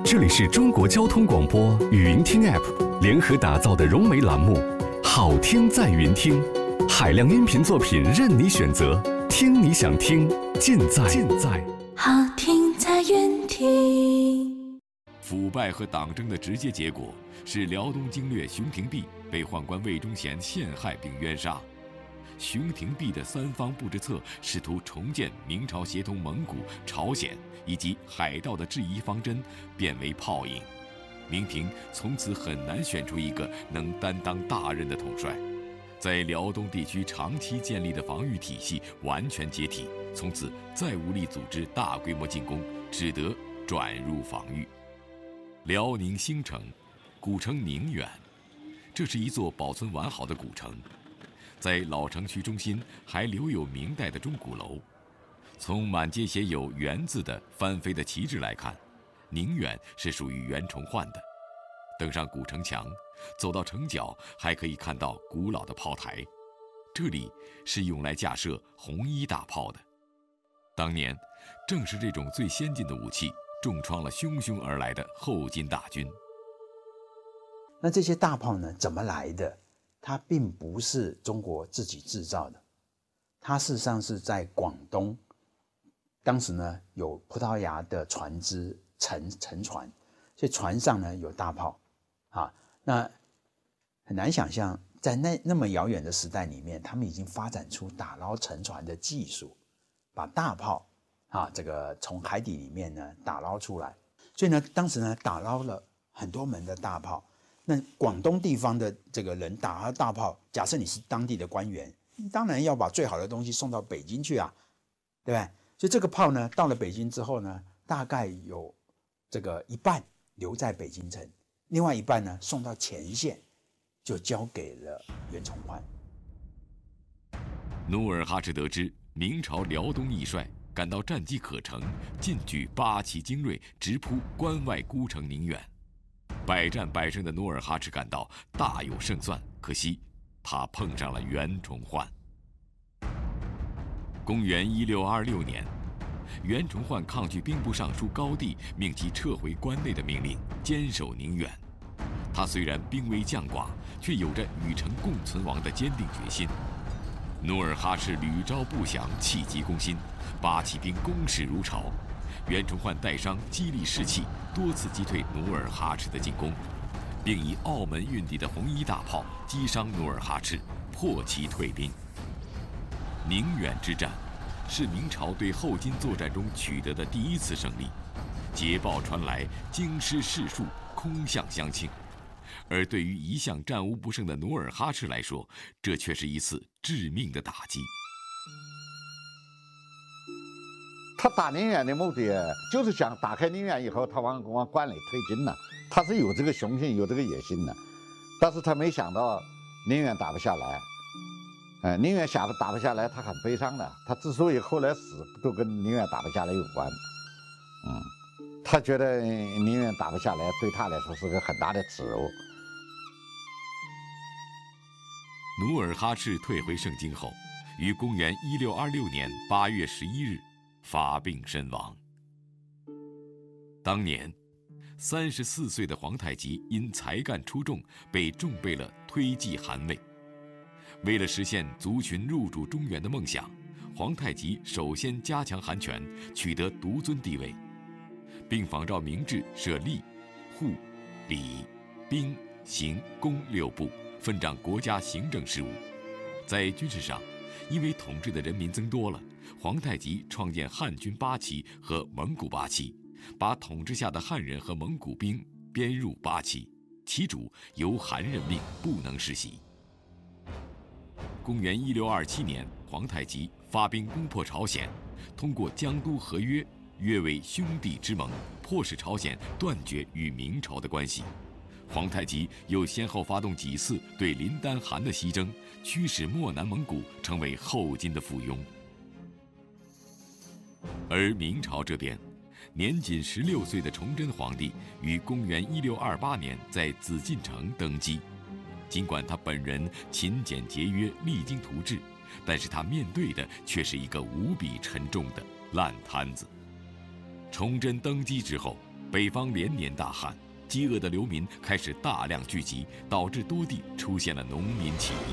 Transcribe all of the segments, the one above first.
这里是中国交通广播语音听 App 联合打造的融媒栏目《好听在云听》，海量音频作品任你选择，听你想听，尽在好听在云听。 腐败和党争的直接结果是辽东经略熊廷弼被宦官魏忠贤陷害并冤杀。熊廷弼的三方布置策试图重建明朝协同蒙古、朝鲜以及海盗的质疑方针变为泡影，明廷从此很难选出一个能担当大任的统帅。在辽东地区长期建立的防御体系完全解体，从此再无力组织大规模进攻，只得转入防御。辽宁兴城，古城宁远，这是一座保存完好的古城。在老城区中心还留有明代的钟鼓楼。从满街写有“元”字的翻飞的旗帜来看，宁远是属于袁崇焕的。登上古城墙，走到城角，还可以看到古老的炮台，这里是用来架设红衣大炮的。当年正是这种最先进的武器重创了汹汹而来的后金大军。 那这些大炮呢，怎么来的？它并不是中国自己制造的，它事实上是在广东，当时呢有葡萄牙的船只沉船，所以船上呢有大炮，那很难想象在那么遥远的时代里面，他们已经发展出打捞沉船的技术，把大炮这个从海底里面呢打捞出来，所以呢当时呢打捞了很多门的大炮。那广东地方的这个人打了大炮，假设你是当地的官员，你当然要把最好的东西送到北京去啊，对不对？所以这个炮呢，到了北京之后呢，大概有这个一半留在北京城，另外一半呢送到前线，就交给了袁崇焕。 努尔哈赤得知明朝辽东义帅感到战机可乘，进举8旗精锐，直扑关外孤城宁远。百战百胜的努尔哈赤感到大有胜算，可惜他碰上了袁崇焕。公元1626年，袁崇焕抗拒兵部尚书高第命其撤回关内的命令，坚守宁远。他虽然兵微将寡，却有着与城共存亡的坚定决心。努尔哈赤屡招不降，气急攻心，8旗兵攻势如潮。袁崇焕带伤激励士气，多次击退努尔哈赤的进攻，并以澳门运抵的红衣大炮击伤努尔哈赤，迫其退兵。宁远之战是明朝对后金作战中取得的第一次胜利，捷报传来，京师士庶空巷相庆。而对于一向战无不胜的努尔哈赤来说，这却是一次致命的打击。 他打宁远的目的就是想打开宁远以后，他往关内推进呢。他是有这个雄心，有这个野心的，但是他没想到宁远打不下来。宁远打不下来，他很悲伤的。他之所以后来死，都跟宁远打不下来有关。他觉得宁远打不下来，对他来说是个很大的耻辱。 努尔哈赤退回盛京后，于公元1626年8月11日发病身亡。当年34岁的皇太极因才干出众，被重备了推记汗位。为了实现族群入主中原的梦想，皇太极首先加强汗权，取得独尊地位，并仿照明制设吏、户、礼、兵、刑、工6部，分掌国家行政事务。在军事上，因为统治的人民增多了，皇太极创建汉军8旗和蒙古8旗，把统治下的汉人和蒙古兵编入8旗，旗主由韩任命，不能世袭。公元1627年，皇太极发兵攻破朝鲜，通过江都合约，约为兄弟之盟，迫使朝鲜断绝与明朝的关系。皇太极又先后发动几次对林丹汗的西征，驱使漠南蒙古成为后金的附庸。而明朝这边，年仅16岁的崇祯皇帝于公元1628年在紫禁城登基。尽管他本人勤俭节约、励精图治，但是他面对的却是一个无比沉重的烂摊子。崇祯登基之后， 北方连年大旱，饥饿的流民开始大量聚集，导致多地出现了农民起义。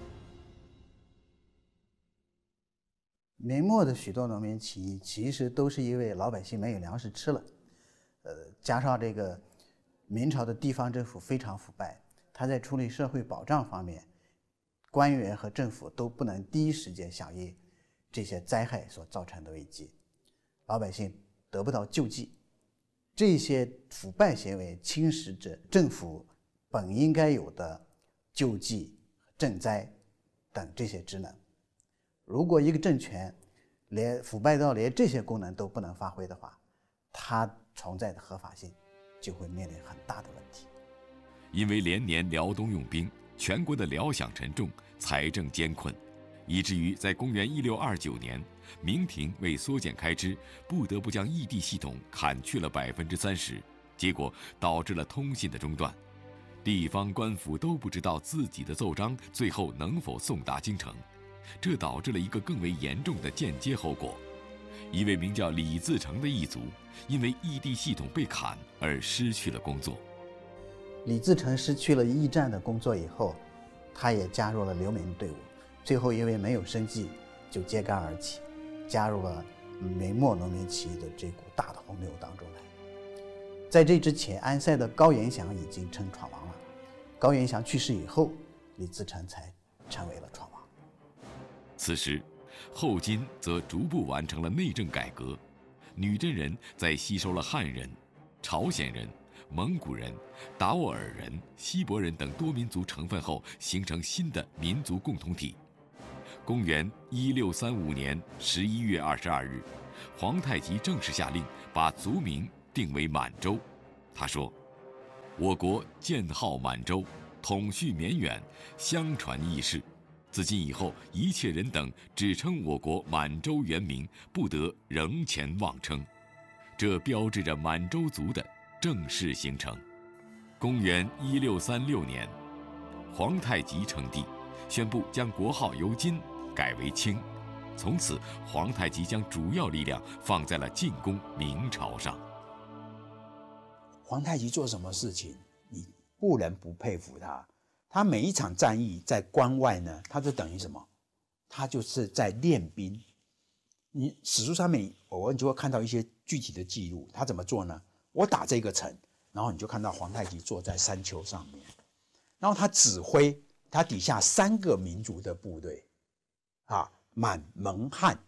明末的许多农民起义，其实都是因为老百姓没有粮食吃了，加上这个明朝的地方政府非常腐败，他在处理社会保障方面，官员和政府都不能第一时间响应这些灾害所造成的危机，老百姓得不到救济，这些腐败行为侵蚀着政府本应该有的救济、赈灾等这些职能。如果一个政权连腐败到连这些功能都不能发挥的话，它存在的合法性就会面临很大的问题。 因为连年辽东用兵，全国的粮饷沉重，财政艰困，以至于在公元1629年，明廷为缩减开支，不得不将驿地系统砍去了30%，结果导致了通信的中断，地方官府都不知道自己的奏章最后能否送达京城。这导致了一个更为严重的间接后果：一位名叫李自成的异族，因为驿地系统被砍而失去了工作。 李自成失去了驿站的工作以后，他也加入了流民队伍，最后因为没有生计，就揭竿而起，加入了明末农民起义的这股大的洪流当中来。在这之前，安塞的高延祥已经称闯王了，高延祥去世以后，李自成才成为了闯王。 此时，后金则逐步完成了内政改革，女真人在吸收了汉人、朝鲜人、蒙古人、达斡尔人、锡伯人等多民族成分后，形成新的民族共同体。公元1635年11月22日，皇太极正式下令把族名定为满洲。他说：“我国建号满洲，统序绵远，相传易世。自今以后，一切人等只称我国满洲原名，不得仍前妄称。”这标志着满洲族的正式形成。公元1636年，皇太极称帝，宣布将国号由金改为清。从此，皇太极将主要力量放在了进攻明朝上。 皇太极做什么事情，你不能不佩服他。他每一场战役在关外呢，他就等于什么？他就是在练兵。你史书上面偶尔就会看到一些具体的记录，他怎么做呢？我打这个城，然后你就看到皇太极坐在山丘上面，然后他指挥他底下3个民族的部队，满、蒙、汉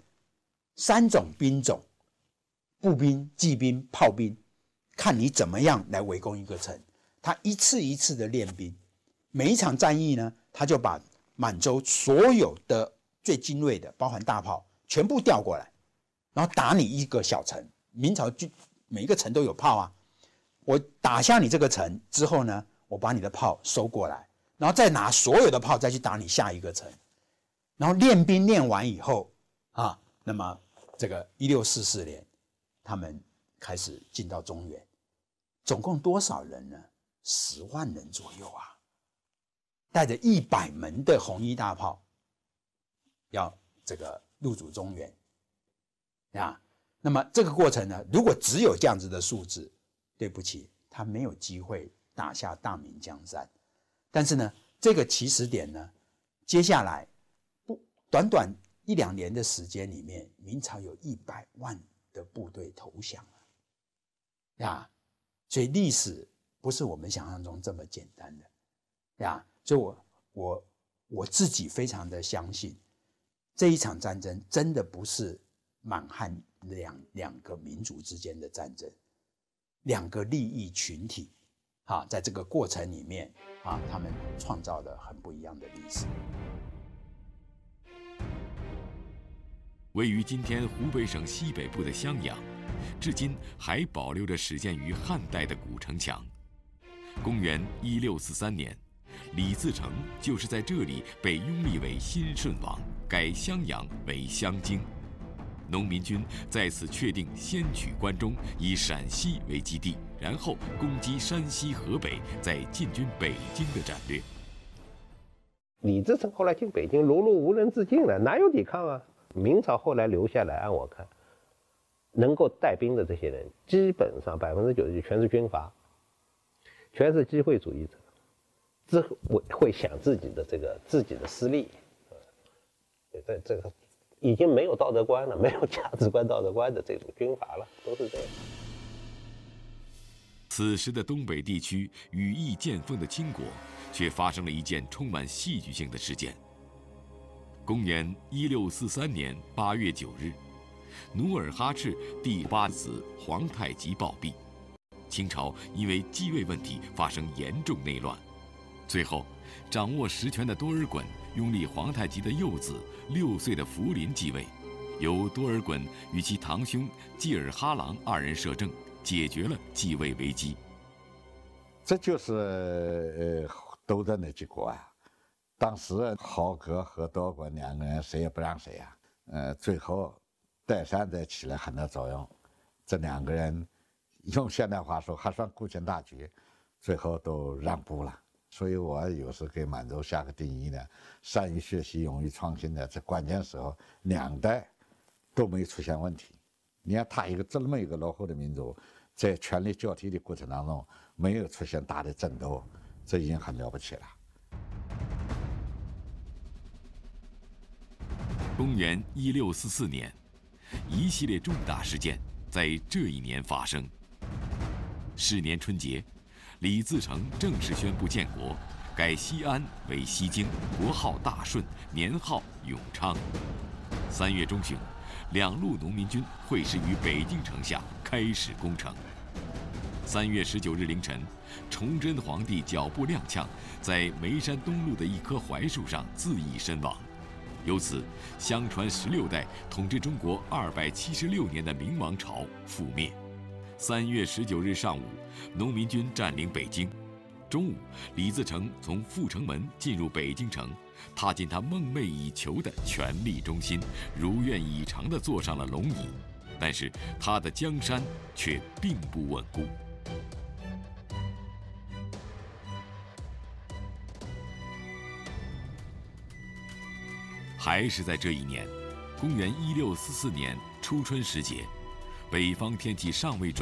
3种兵种，步兵、骑兵、炮兵，看你怎么样来围攻一个城。他一次一次的练兵。每一场战役呢，他就把满洲所有的最精锐的，包含大炮，全部调过来，然后打你一个小城。明朝就每一个城都有炮啊，我打下你这个城之后呢，我把你的炮收过来，然后再拿所有的炮再去打你下一个城。然后练兵练完以后那么这个1644年，他们开始进到中原，总共多少人呢？10万人左右啊。带着100门的红衣大炮，要这个入主中原那么这个过程呢，如果只有这样子的数字，对不起，他没有机会打下大明江山。但是呢，这个起始点呢，接下来短短1、2年的时间里面，明朝有100万的部队投降了所以历史不是我们想象中这么简单的所以我自己非常的相信，这一场战争真的不是满汉两个民族之间的战争，2个利益群体在这个过程里面他们创造了很不一样的历史。 位于今天湖北省西北部的襄阳，至今还保留着始建于汉代的古城墙。公元1643年，李自成就是在这里被拥立为新顺王，改襄阳为襄京。农民军在此确定先取关中，以陕西为基地，然后攻击山西、河北，再进军北京的战略。 李自成后来进北京，碌碌无人自尽了，哪有抵抗啊？明朝后来留下来，按我看， 能够带兵的这些人，基本上90%全是军阀，全是机会主义者，只会想自己的私利，这个已经没有道德观了，没有价值观、道德观的这种军阀了，都是这样。 此时的东北地区羽翼渐丰的清国，却发生了一件充满戏剧性的事件。公元1643年8月9日，努尔哈赤第8子皇太极暴毙，清朝因为继位问题发生严重内乱。最后，掌握实权的多尔衮拥立皇太极的幼子6岁的福临继位，由多尔衮与其堂兄济尔哈朗2人摄政，解决了继位危机。 这就是斗的那几国啊。当时豪格和多尔衮2个人谁也不让谁啊，最后岱山才起了很大作用。这2个人用现代话说还算顾全大局，最后都让步了。所以我有时给满洲下个定义呢：善于学习、勇于创新的，在关键时候2代都没出现问题。你看他这么一个落后的民族，在权力交替的过程当中没有出现大的争斗，这已经很了不起了。 公元1644年，一系列重大事件在这一年发生。是年春节，李自成正式宣布建国，改西安为西京，国号大顺，年号永昌。3月中旬，2路农民军会师于北京城下，开始攻城。3月19日凌晨，崇祯皇帝脚步踉跄，在眉山东路的一棵槐树上自缢身亡。由此，相传16代统治中国276年的明王朝覆灭。3月19日上午，农民军占领北京。中午，李自成从阜成门进入北京城，踏进他梦寐以求的权力中心，如愿以偿地坐上了龙椅。但是他的江山却并不稳固。还是在这一年，公元1644年初春时节，北方天气尚未转